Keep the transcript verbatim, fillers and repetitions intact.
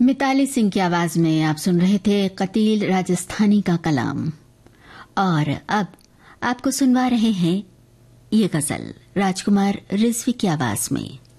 मिताली सिंह की आवाज में आप सुन रहे थे कतील राजस्थानी का कलाम। और अब आपको सुनवा रहे हैं ये गजल राजकुमार रिजवी की आवाज में।